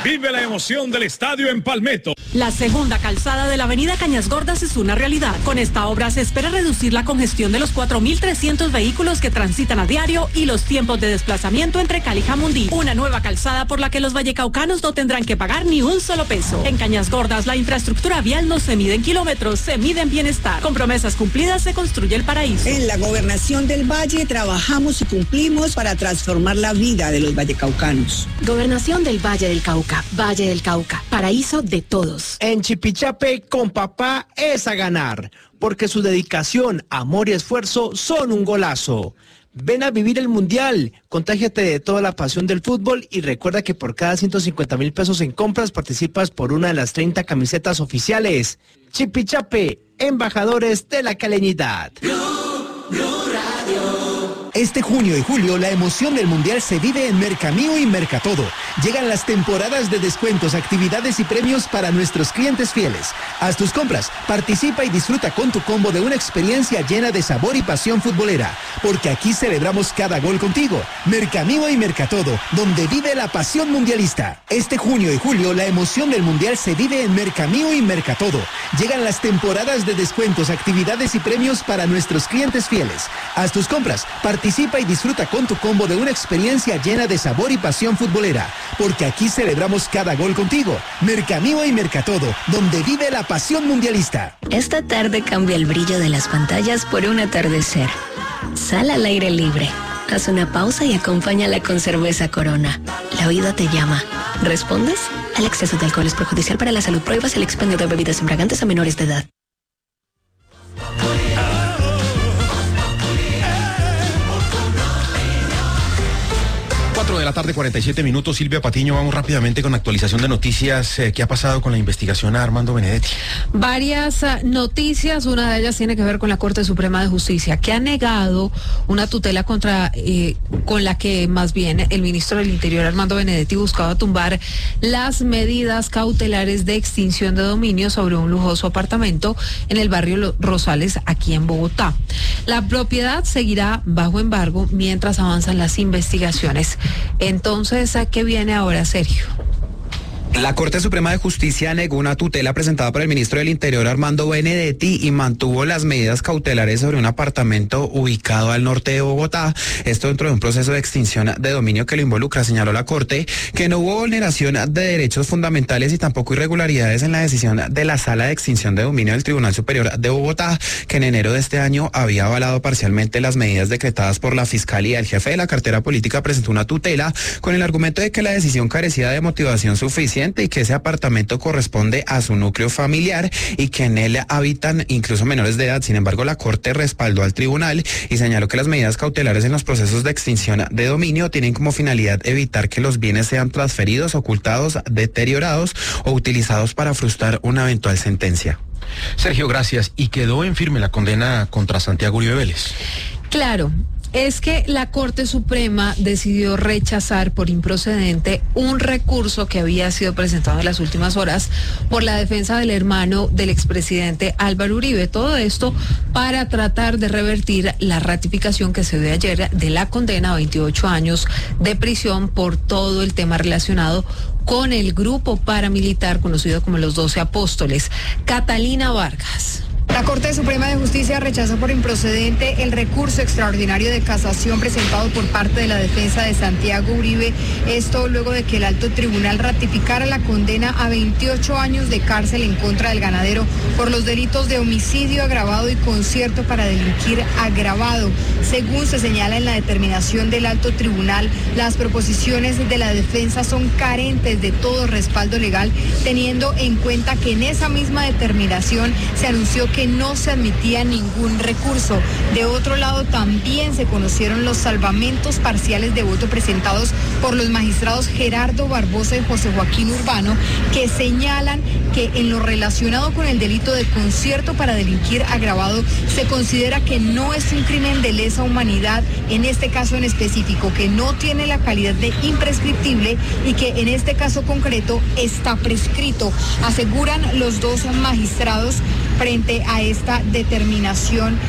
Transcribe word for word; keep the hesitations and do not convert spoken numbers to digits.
Vive la emoción del estadio en Palmetto. La segunda calzada de la avenida Cañas Gordas es una realidad. Con esta obra se espera reducir la congestión de los cuatro mil trescientos vehículos que transitan a diario y los tiempos de desplazamiento entre Cali y Jamundí. Una nueva calzada por la que los vallecaucanos no tendrán que pagar ni un solo peso. En Cañas Gordas, la infraestructura vial no se mide en kilómetros, se mide en bienestar. Con promesas cumplidas se construye el paraíso. En la Gobernación del Valle trabajamos y cumplimos para transformar la vida de los vallecaucanos. Gobernación del Valle del Cauca, Valle del Cauca, paraíso de todos. En Chipichape, con papá es a ganar, porque su dedicación, amor y esfuerzo son un golazo. Ven a vivir el Mundial, contágiate de toda la pasión del fútbol y recuerda que por cada ciento cincuenta mil pesos en compras participas por una de las treinta camisetas oficiales. Chipichape, embajadores de la caleñidad. Blue, Blue Radio. Este junio y julio la emoción del Mundial se vive en Mercamío y Mercatodo. Llegan las temporadas de descuentos, actividades y premios para nuestros clientes fieles. Haz tus compras, participa y disfruta con tu combo de una experiencia llena de sabor y pasión futbolera. Porque aquí celebramos cada gol contigo. Mercamío y Mercatodo, donde vive la pasión mundialista. Este junio y julio la emoción del Mundial se vive en Mercamío y Mercatodo. Llegan las temporadas de descuentos, actividades y premios para nuestros clientes fieles. Haz tus compras, participa y disfruta con tu combo de una experiencia llena de sabor y pasión futbolera. Porque aquí celebramos cada gol contigo. Mercamío y Mercatodo, donde vive la pasión mundialista. Esta tarde cambia el brillo de las pantallas por un atardecer. Sal al aire libre. Haz una pausa y acompáñala con cerveza Corona. La vida te llama. ¿Respondes? El exceso de alcohol es perjudicial para la salud. Prohíbas el expendio de bebidas embriagantes a menores de edad. cuatro de la tarde, cuarenta y siete minutos. Silvia Patiño, vamos rápidamente con actualización de noticias. Eh, ¿Qué ha pasado con la investigación a Armando Benedetti? Varias uh, noticias, una de ellas tiene que ver con la Corte Suprema de Justicia, que ha negado una tutela contra eh, con la que más bien el ministro del Interior, Armando Benedetti, buscaba tumbar las medidas cautelares de extinción de dominio sobre un lujoso apartamento en el barrio Rosales, aquí en Bogotá. La propiedad seguirá bajo embargo mientras avanzan las investigaciones. Entonces, ¿a qué viene ahora, Sergio? La Corte Suprema de Justicia negó una tutela presentada por el ministro del Interior, Armando Benedetti, y mantuvo las medidas cautelares sobre un apartamento ubicado al norte de Bogotá. Esto dentro de un proceso de extinción de dominio que lo involucra. Señaló la Corte que no hubo vulneración de derechos fundamentales y tampoco irregularidades en la decisión de la Sala de Extinción de Dominio del Tribunal Superior de Bogotá, que en enero de este año había avalado parcialmente las medidas decretadas por la Fiscalía. El jefe de la cartera política presentó una tutela con el argumento de que la decisión carecía de motivación suficiente y que ese apartamento corresponde a su núcleo familiar y que en él habitan incluso menores de edad. Sin embargo, la Corte respaldó al tribunal y señaló que las medidas cautelares en los procesos de extinción de dominio tienen como finalidad evitar que los bienes sean transferidos, ocultados, deteriorados o utilizados para frustrar una eventual sentencia. Sergio, gracias. ¿Y quedó en firme la condena contra Santiago Uribe Vélez? Claro. Es que la Corte Suprema decidió rechazar por improcedente un recurso que había sido presentado en las últimas horas por la defensa del hermano del expresidente Álvaro Uribe. Todo esto para tratar de revertir la ratificación que se dio ayer de la condena a veintiocho años de prisión por todo el tema relacionado con el grupo paramilitar conocido como los Doce Apóstoles. Catalina Vargas. La Corte Suprema de Justicia rechazó por improcedente el recurso extraordinario de casación presentado por parte de la defensa de Santiago Uribe. Esto luego de que el alto tribunal ratificara la condena a veintiocho años de cárcel en contra del ganadero por los delitos de homicidio agravado y concierto para delinquir agravado. Según se señala en la determinación del alto tribunal, las proposiciones de la defensa son carentes de todo respaldo legal, teniendo en cuenta que en esa misma determinación se anunció que no se admitía ningún recurso. De otro lado, también se conocieron los salvamentos parciales de voto presentados por los magistrados Gerardo Barbosa y José Joaquín Urbano, que señalan que en lo relacionado con el delito de concierto para delinquir agravado se considera que no es un crimen de lesa humanidad, en este caso en específico, que no tiene la calidad de imprescriptible y que en este caso concreto está prescrito, aseguran los dos magistrados frente a esta determinación